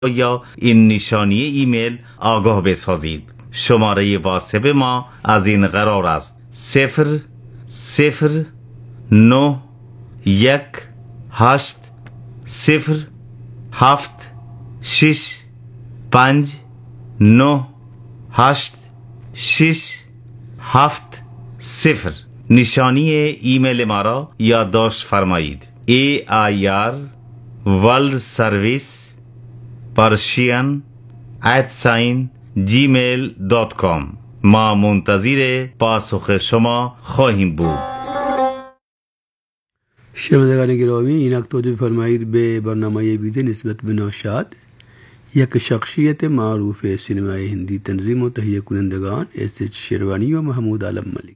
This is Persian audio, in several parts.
یا این نشانی ایمیل آگاه بسازید. شماره واتساپ ما از این قرار است: 001-8-0-7-6-5-9-8-6-7-0. نشانی ایمیل ما را یادداشت فرمایید: AIR World Service Persian@gmail.com. ما منتظر پاسخ شما خواهیم بود. شنوندگان گرامی، اینک توجه فرمایید به برنامه ویژه نسبت به نوشاد، یک شخصیت معروف سینمای هندی. تنظیم و تهیه کنندگان SH شیروانی و محمود عالم ملک.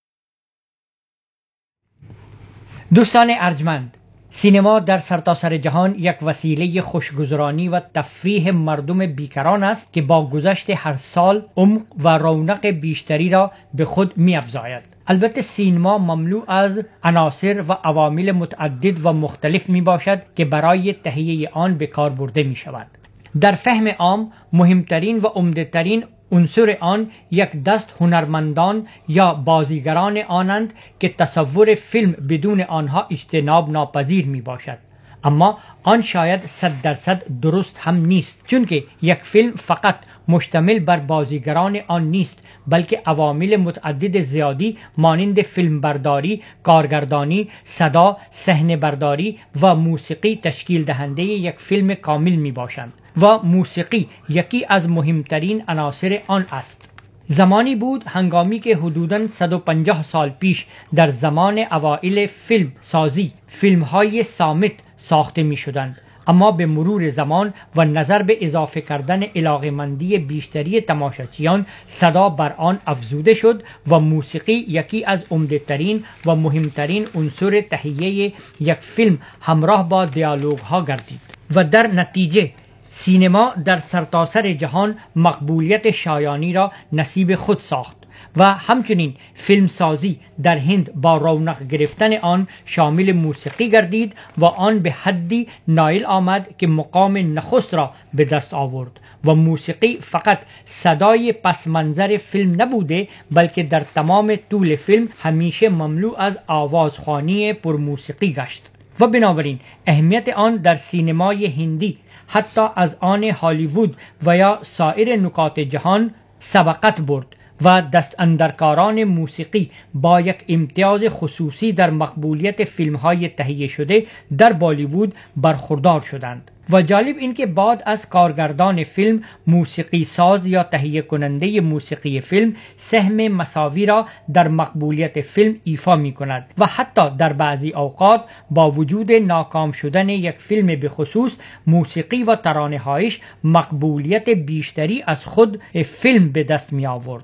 دوستان ارجمند، سینما در سرتاسر جهان یک وسیله خوشگذرانی و تفریح مردم بیکران است که با گذشت هر سال عمق و رونق بیشتری را به خود می افزاید. البته سینما مملو از عناصر و عوامل متعدد و مختلف می باشد که برای تهیه آن به کار برده می شود. در فهم عام مهمترین و عمده‌ترین عنصر آن یک دست هنرمندان یا بازیگران آنند که تصور فیلم بدون آنها اجتناب ناپذیر می باشد. اما آن شاید 100% درست هم نیست، چون که یک فیلم فقط مشتمل بر بازیگران آن نیست، بلکه عوامل متعدد زیادی مانند فیلمبرداری، کارگردانی، صدا، صحنه برداری و موسیقی تشکیل دهنده یک فیلم کامل می باشند و موسیقی یکی از مهمترین عناصر آن است. زمانی بود هنگامی که حدوداً 150 سال پیش در زمان اوایل فیلم سازی فیلم‌های صامت ساخته می شدند، اما به مرور زمان و نظر به اضافه کردن علاقه‌مندی بیشتری تماشاچیان صدا بر آن افزوده شد و موسیقی یکی از عمده‌ترین و مهمترین عنصر تهیه یک فیلم همراه با دیالوگ‌ها گردید و در نتیجه سینما در سرتاسر جهان مقبولیت شایانی را نصیب خود ساخت و همچنین فیلمسازی در هند با رونق گرفتن آن شامل موسیقی گردید و آن به حدی نایل آمد که مقام نخست را به دست آورد و موسیقی فقط صدای پس منظر فیلم نبوده، بلکه در تمام طول فیلم همیشه مملو از آوازخوانی پر موسیقی گشت و بنابراین اهمیت آن در سینمای هندی حتی از آن هالیوود و یا سایر نقاط جهان سبقت برد و دست اندرکاران موسیقی با یک امتیاز خصوصی در مقبولیت فیلم‌های تهیه شده در بالیوود برخوردار شدند. و جالب این که بعد از کارگردان فیلم، موسیقی ساز یا تهیه کننده موسیقی فیلم سهم مساوی را در مقبولیت فیلم ایفا می کند و حتی در بعضی اوقات با وجود ناکام شدن یک فیلم به خصوص، موسیقی و ترانه‌هایش مقبولیت بیشتری از خود فیلم به دست می آورد.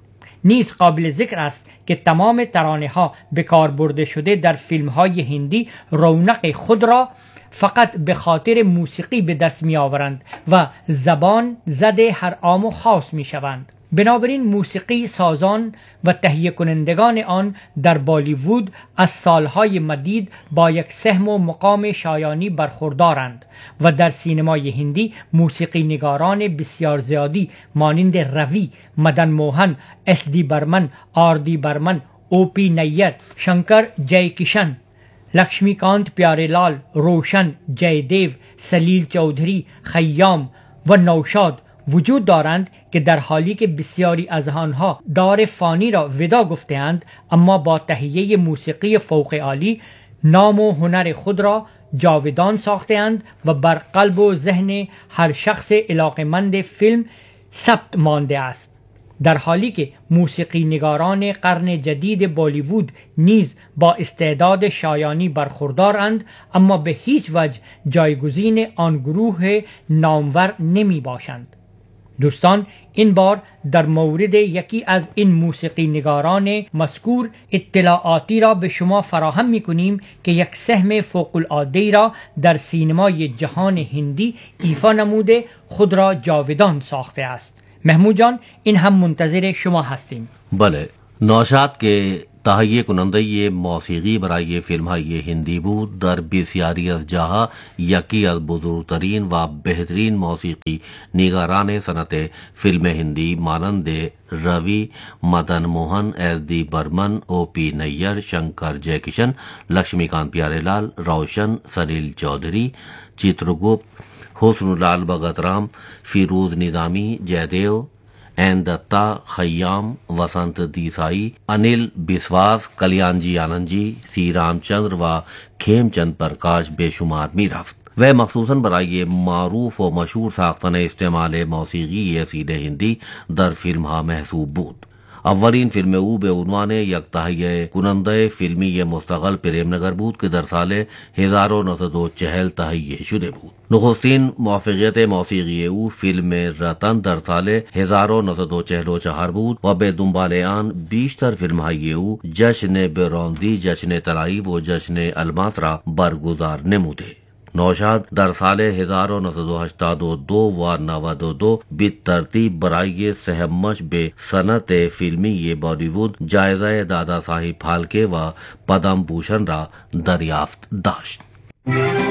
نیز قابل ذکر است که تمام ترانه‌ها به کار برده شده در فیلم‌های هندی رونق خود را فقط به خاطر موسیقی به دست می آورند و زبان زده هر عام و خاص می شوند. بنابراین موسیقی سازان و تهیه کنندگان آن در بالیوود از سالهای مدید با یک سهم و مقام شایانی برخوردارند و در سینمای هندی موسیقی نگاران بسیار زیادی مانند روی، مدن موهن، SD برمن، RD برمن، OP نیر، شنکر جای کشن، لکشمیکانت پیاره لال، روشن، جای دیو، سلیل چودھری، خیام و نوشاد وجود دارند که در حالی که بسیاری از آنها دار فانی را ودا گفته‌اند، اما با تهیه موسیقی فوق عالی نام و هنر خود را جاودان ساخته‌اند و بر قلب و ذهن هر شخص علاقه‌مند فیلم ثبت مانده است. در حالی که موسیقی نگاران قرن جدید بالیوود نیز با استعداد شایانی برخوردارند، اما به هیچ وجه جایگزین آن گروه نامور نمی باشند. دوستان، این بار در مورد یکی از این موسیقی نگاران مذکور اطلاعاتی را به شما فراهم می کنیم که یک سهم فوق العاده را در سینمای جهان هندی ایفا نموده خود را جاودان ساخته است. محمود جان، این هم منتظر شما هستیم. بله، نوشاد के تهیه کننده موسیقی برای فیلم های هندی بود. در بسیاری از جاها یکی از بزرگترین و بهترین موسیقی نگاران صنعت فیلم هندی مانند روی، مدن موہن، ایس ڈی برمن، او پی نیر، شنکر جے کشن، لکشمی کانت پیارے لال، روشن، سلیل چودھری، چترگپت، حسن لال بھگت رام، فیروز نظامی، جے دیو، این دتا، خیام، وسنت دیسائی، انل بسواس، کلیان جی آنند جی، سی رام چندر و کھیم چند پرکاش بے شمار می رفت. وہ مخصوصاً برای معروف و مشہور ساختن استعمال موسیقی سید ہندی در فلم ها محسوب بود. اولین فلم او به عنوان یک تهیه کننده فیلمی مستقل پریم نگر بود که در سال 1940 تهیه شده بود. نخستین موفقیت موسیقی او فیلم رتن در سال 1944 بود و به دنبال آن بیشتر فیلم‌های او جشن براندی، جشن طلایی و جشن الماس را برگزار نموده. نوشاد در سال 1982 و 92 بالترتیب برای سهمش به صنعت فیلمی بالی وود جایزه دادا صاحب پھالکے و پدم بھوشن را دریافت داشت.